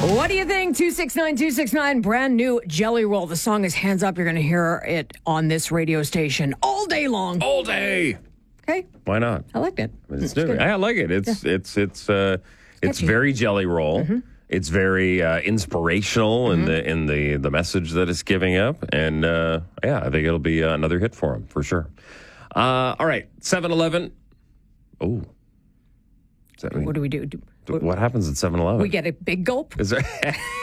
What do you think? 269-269, brand new Jelly Roll. The song is Hands Up. You're going to hear it on this radio station all day long. All day. Okay. Why not? I liked it. It's new. I like it. It's Catchy. very Jelly Roll. Mm-hmm. It's very inspirational in the message that it's giving up, and I think it'll be another hit for him for sure. All right, 7-Eleven. Oh, does that mean, What do we do? what happens at 7-Eleven? We get a big gulp? Is there?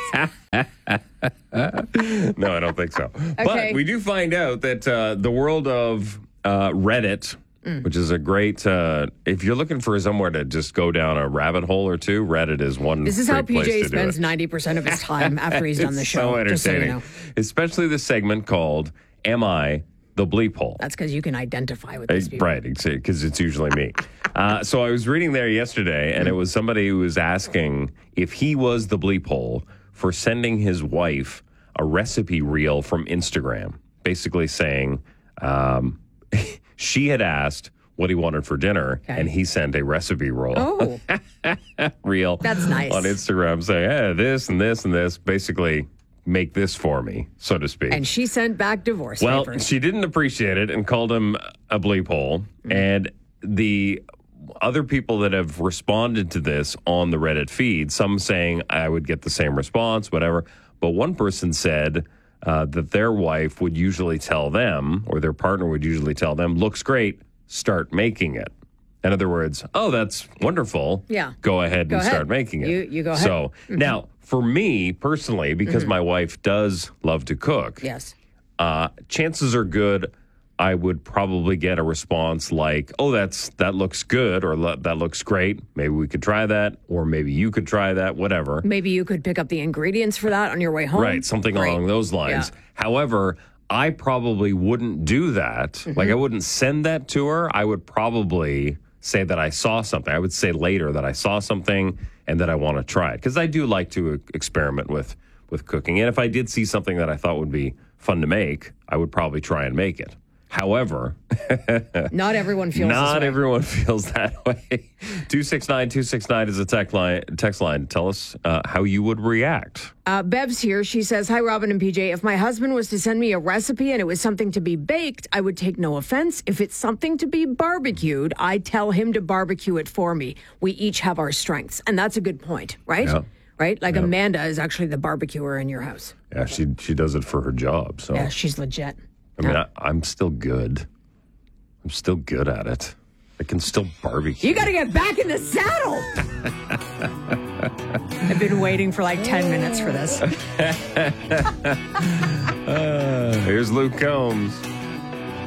No, I don't think so. Okay. But we do find out that the world of Reddit, which is a great, if you're looking for somewhere to just go down a rabbit hole or two, Reddit is one This is how great place PJ to spends do it. 90% of his time after he's done the It's show. so just so you entertaining. know. Especially the segment called Am I the Bleep Hole? That's because you can identify with these people. Right, because it's usually me. So I was reading there yesterday, and it was somebody who was asking if he was the bleep hole for sending his wife a recipe reel from Instagram, basically saying she had asked what he wanted for dinner, and he sent a recipe roll. Oh, Reel. That's nice. On Instagram saying, hey, this and this and this, basically make this for me, so to speak. and she sent back divorce Well, papers. she didn't appreciate it and called him a bleep hole. And the other people that have responded to this on the Reddit feed, some saying I would get the same response, whatever. But one person said that their wife would usually tell them, or their partner would usually tell them, looks great, start making it. In other words, oh, that's wonderful. Yeah. Go ahead and ahead. start making it. You go ahead. So now, for me personally, because my wife does love to cook, Yes. chances are good I would probably get a response like, oh, that looks good, or that looks great. Maybe we could try that, or maybe you could try that, whatever. Maybe you could pick up the ingredients for that on your way home. Right, something Great. along those lines. Yeah. However, I probably wouldn't do that. Like, I wouldn't send that to her. I would probably say that I saw something. I would say later that I saw something and that I want to try it. Because I do like to experiment with cooking. And if I did see something that I thought would be fun to make, I would probably try and make it. However, Not everyone feels not this way. everyone feels that way. 269-269 is a text line. Tell us how you would react. Bev's here. She says, hi, Robin and PJ. If my husband was to send me a recipe and it was something to be baked, I would take no offense. If it's something to be barbecued, I tell him to barbecue it for me. We each have our strengths. And that's a good point, right? Yeah. Right? Like Amanda is actually the barbecuer in your house. Yeah, she does it for her job. So Yeah, she's legit. I mean, I'm still good. I'm still good at it. I can still barbecue. You got to get back in the saddle. I've been waiting for like 10 minutes for this. Here's Luke Combs.